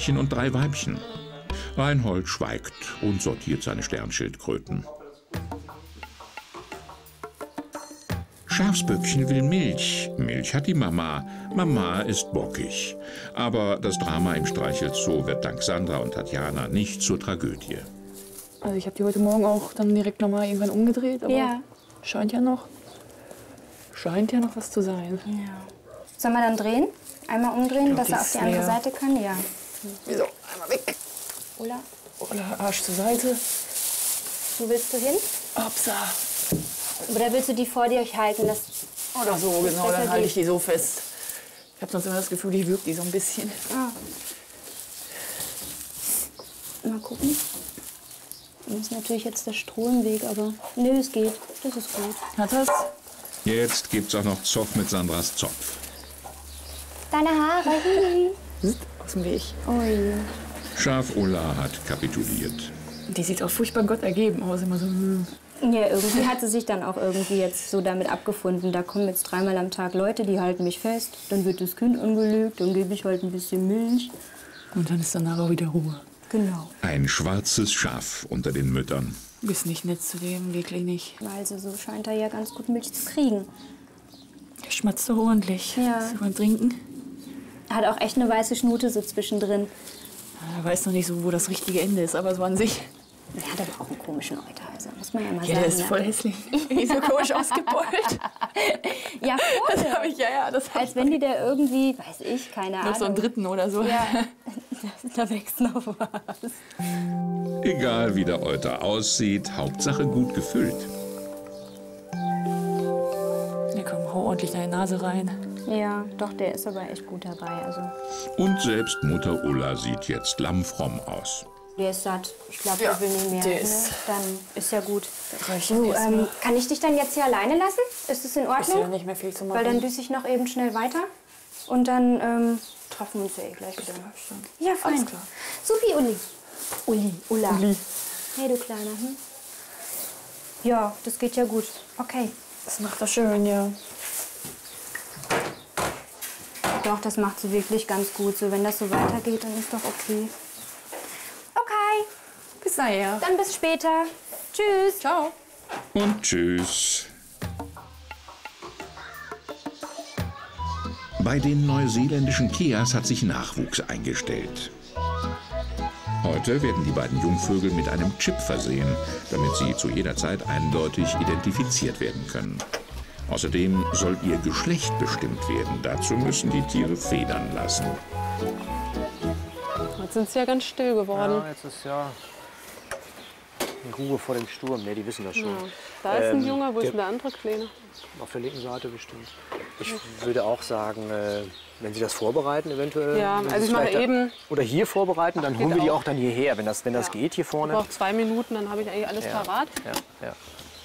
Männchen und 3 Weibchen. Reinhold schweigt und sortiert seine Sternschildkröten. Schafsböckchen will Milch. Milch hat die Mama. Mama ist bockig. Aber das Drama im Streichelzoo wird dank Sandra und Tatjana nicht zur Tragödie. Also ich habe die heute Morgen auch dann direkt nochmal irgendwann umgedreht, aber Ja. scheint ja noch was zu sein. Ja. Sollen wir dann drehen? Einmal umdrehen, dass er auf die andere Seite kann? Ja. Wieso? Einmal weg. Oder? Oder Arsch zur Seite. Wo willst du hin? Upsa. Oder willst du die vor dir halten? Oder so, genau, dann halte ich die so fest. Ich habe sonst immer das Gefühl, ich wirke die so ein bisschen. Ah. Mal gucken. Das ist natürlich jetzt der Stroh im Weg, aber nö, es geht. Das ist gut. Hat das? Jetzt gibt's auch noch Zoff mit Sandras Zopf. Deine Haare. Aus dem Weg. Ui. Schaf Ulla hat kapituliert. Die sieht auch furchtbar Gott ergeben aus. Immer so. Ja, irgendwie hat sie sich dann auch irgendwie jetzt so damit abgefunden. Da kommen jetzt 3-mal am Tag Leute, die halten mich fest. Dann wird das Kind angelegt, dann gebe ich halt ein bisschen Milch. Und dann ist danach auch wieder Ruhe. Genau. Ein schwarzes Schaf unter den Müttern. Du bist nicht nett zu dem, wirklich nicht. Also so scheint er ja ganz gut Milch zu kriegen. Er schmatzt doch ordentlich. Ja. Willst du mal trinken? Er hat auch echt eine weiße Schnute so zwischendrin. Er weiß noch nicht so, wo das richtige Ende ist, aber so an sich. Er hat aber auch einen komischen Euterhals, muss man ja mal Ja, sagen. der ist voll hässlich. Wie so komisch ausgebeult. Ja, voll. Das habe ich, das hab Als wenn die da irgendwie, weiß ich, keine Ahnung. noch so einen dritten oder so. Ja, da wächst noch was. Egal wie der Euter aussieht, Hauptsache gut gefüllt. Ja, komm, hau ordentlich deine Nase rein. Ja, doch, der ist aber echt gut dabei. Also, Und selbst Mutter Ulla sieht jetzt lammfromm aus. der ist satt. Ich glaube, Ja, der will nicht mehr. der Ne? ist- Dann ist ja gut. reicht Du, erstmal. kann ich dich dann jetzt hier alleine lassen? Ist das in Ist ja Ordnung? nicht mehr viel zu machen. Weil dann düse ich noch eben schnell weiter. Und dann treffen wir uns ja eh gleich wieder. Ja, fein. Alles klar. Supi, Uli. Ulla. Uli. Hey, du Kleiner. Hm? Ja, das geht ja gut. Okay. Das macht er schön, ja. Doch, das macht sie wirklich ganz gut. So, wenn das so weitergeht, dann ist doch okay. Okay, Bis nachher. dann bis später. Tschüss. Ciao. Und tschüss. Bei den neuseeländischen Kias hat sich Nachwuchs eingestellt. Heute werden die beiden Jungvögel mit einem Chip versehen, damit sie zu jeder Zeit eindeutig identifiziert werden können. Außerdem soll ihr Geschlecht bestimmt werden. Dazu müssen die Tiere federn lassen. Jetzt sind sie ja ganz still geworden. Ja, jetzt ist ja die Ruhe vor dem Sturm. Ne, die wissen das schon. Ja. Da ist ein Junge, wo ist denn der andere Kleine? Auf der linken Seite bestimmt. Ich würde auch sagen, wenn Sie das vorbereiten eventuell. Ja, wenn Sie also es ich mache vielleicht eben- Oder hier vorbereiten, dann Geht holen wir die auch. auch dann hierher, wenn das Ja. geht hier Ich vorne. brauche 2 Minuten, dann habe ich eigentlich alles parat. Ja.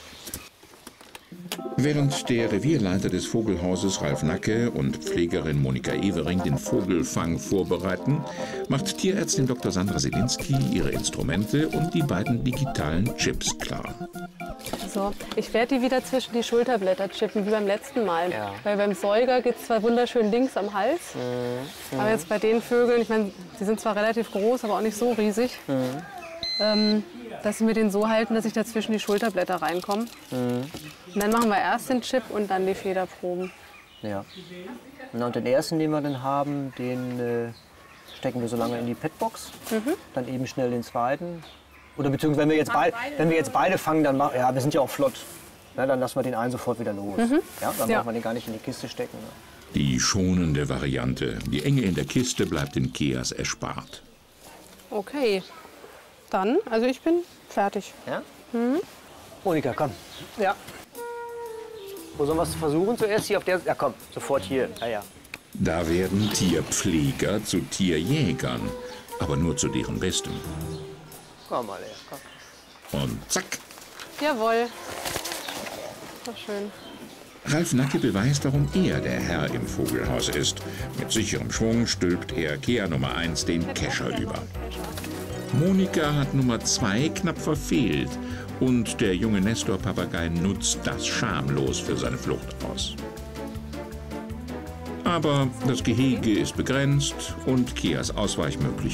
Während der Revierleiter des Vogelhauses Ralf Nacke und Pflegerin Monika Evering den Vogelfang vorbereiten, macht Tierärztin Dr. Sandra Selinski ihre Instrumente und die beiden digitalen Chips klar. So, ich werde die wieder zwischen die Schulterblätter chippen, wie beim letzten Mal. Ja. Weil beim Säuger geht es zwar wunderschön links am Hals, aber jetzt bei den Vögeln, ich meine, die sind zwar relativ groß, aber auch nicht so riesig, dass wir den so halten, dass ich da zwischen die Schulterblätter reinkomme. Und dann machen wir erst den Chip und dann die Federproben. Ja. Und den ersten, den wir dann haben, den stecken wir so lange in die Petbox. Dann eben schnell den zweiten. Oder beziehungsweise, wenn wir jetzt beide fangen, dann machen ja, wir sind ja auch flott. Na, dann lassen wir den einen sofort wieder los. Ja, dann Ja. brauchen wir den gar nicht in die Kiste stecken. Ne? Die schonende Variante. Die Enge in der Kiste bleibt den Kias erspart. Okay, dann, also ich bin fertig. Ja? Monika, komm. Ja. Wo sollen wir es versuchen? Zuerst hier auf der. Ja, komm, sofort hier. Ja. Da werden Tierpfleger zu Tierjägern, aber nur zu deren Bestem. Komm mal her. Komm. Und zack! Jawohl. War schön. Ralf Nacke beweist, warum er der Herr im Vogelhaus ist. Mit sicherem Schwung stülpt er Kea Nummer 1 den Kescher über. Monika hat Nummer 2 knapp verfehlt und der junge Nestor-Papagei nutzt das schamlos für seine Flucht aus. Aber das Gehege ist begrenzt und Keas Ausweichmöglichkeiten